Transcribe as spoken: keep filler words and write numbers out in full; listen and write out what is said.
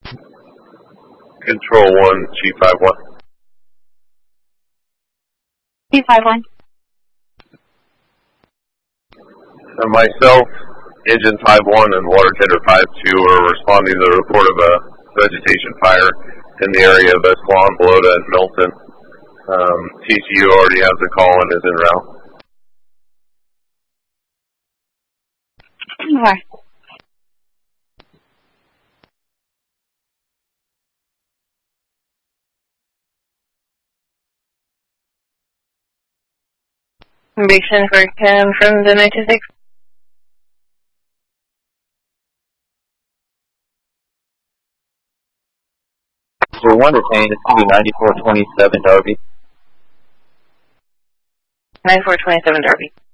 Control one, Chief five one. Chief five one. Uh, myself, Engine five one, and Water Tender five two are responding to the report of a vegetation fire in the area of Escalon, Balota, and Milton. Um, T C U already has the call and is en route. Okay. Information for Kim from the nine two six. For one detained, it's going to be ninety-four twenty-seven Darby. nine four two seven Darby.